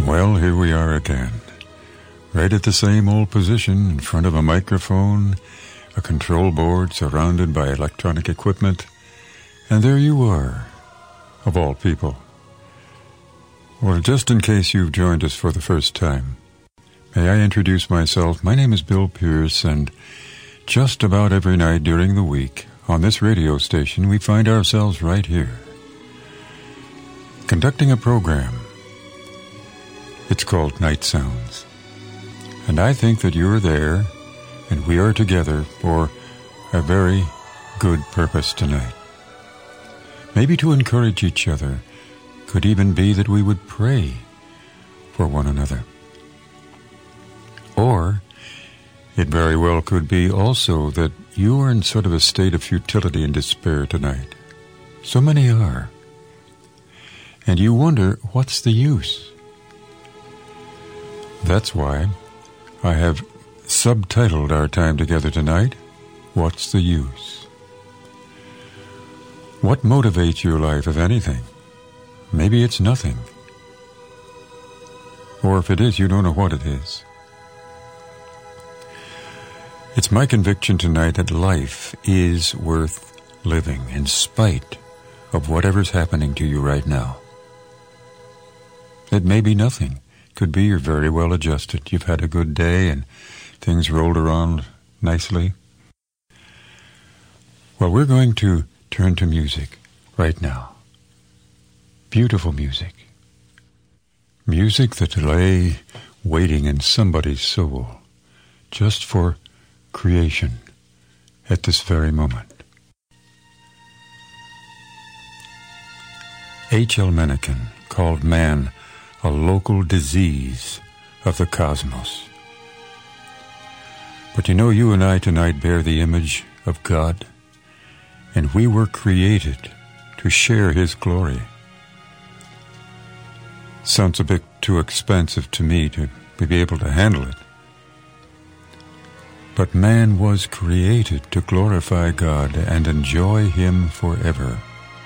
Well, here we are again, right at the same old position in front of a microphone, a control board surrounded by electronic equipment, and there you are, of all people. Well, just in case you've joined us for the first time, may I introduce myself? My name is Bill Pierce, and just about every night during the week on this radio station, we find ourselves right here, conducting a program. It's called Night Sounds. And I think that you're there, and we are together for a very good purpose tonight. Maybe to encourage each other. Could even be that we would pray for one another. Or it very well could be also that you are in sort of a state of futility and despair tonight. So many are. And you wonder, what's the use? That's why I have subtitled our time together tonight, What's the Use? What motivates your life, if anything? Maybe it's nothing. Or if it is, you don't know what it is. It's my conviction tonight that life is worth living in spite of whatever's happening to you right now. It may be nothing. Could be you're very well adjusted. You've had a good day and things rolled around nicely. Well, we're going to turn to music right now. Beautiful music. Music that lay waiting in somebody's soul just for creation at this very moment. H.L. Mencken called man a local disease of the cosmos. But you know, you and I tonight bear the image of God, and we were created to share His glory. Sounds a bit too expensive to me to be able to handle it. But man was created to glorify God and enjoy Him forever.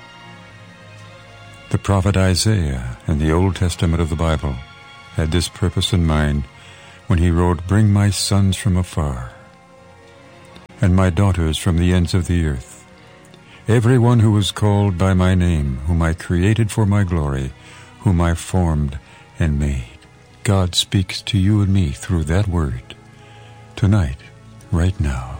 The prophet Isaiah in the Old Testament of the Bible had this purpose in mind when he wrote, "Bring my sons from afar, and my daughters from the ends of the earth, every one who is called by my name, whom I created for my glory, whom I formed and made." God speaks to you and me through that word tonight, right now.